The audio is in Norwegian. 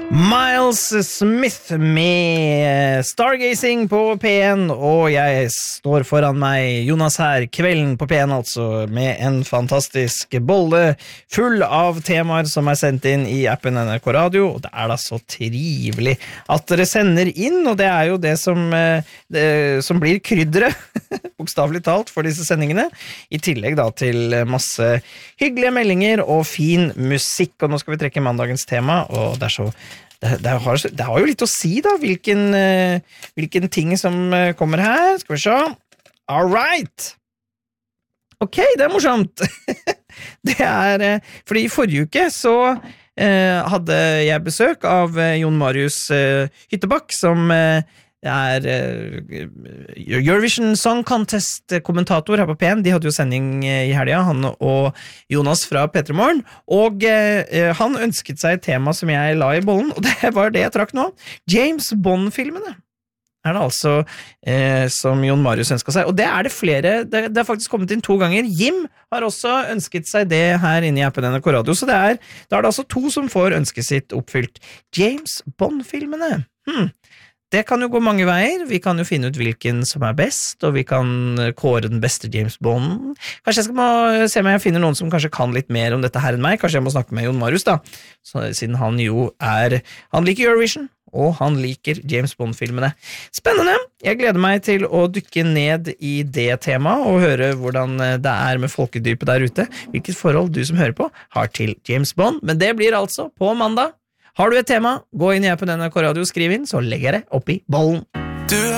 Miles Smith med Stargazing på P1, og jeg står foran meg, Jonas her, kvelden på P1 altså, med en fantastisk bolle full av temaer som sendt inn i appen NRK Radio, og det da så trivelig at dere sender inn, og det jo det som blir krydderet, bokstavelig talt, for disse sendingene, i tillegg da til masse hyggelige meldinger og fin musikk, og nå skal vi trekke mandagens tema, og det så det har jo litt å si da, hvilken ting som kommer her. Skal vi se. All right. Ok, det morsomt. Det fordi i forrige uke så hadde jeg besøk av Jon Marius Hyttebakk, som Eurovision Song Contest-kommentator her på P1. De hadde jo sending i helgen, han og Jonas fra P3 Morgen, og han ønsket seg et tema som jeg la i bollen, og det var det jeg trakk nå. James Bond-filmene det altså som Jon Marius ønsket seg, og det det flere, det faktisk kommet inn 2 ganger. Jim har også ønsket seg det her inne i appen NRK Radio, så da det altså 2 som får ønsket sitt oppfylt. James Bond-filmene. Det kan jo gå mange veier, vi kan jo finne ut hvilken som best, og vi kan kåre den beste James Bond. Kanskje jeg skal se om jeg finner noen som kanskje kan litt mer om dette her enn meg, kanskje jeg må snakke med Jon Marius da, siden han jo han liker Eurovision, og han liker James Bond-filmene. Spennende! Jeg gleder meg til å dykke ned i det temaet, og høre hvordan det med folkedypet der ute, hvilket forhold du som hører på har til James Bond, men det blir altså på mandag. Har du et tema, gå inn i appen NRK Radio, skriv inn, så legger jeg det opp i bollen. Du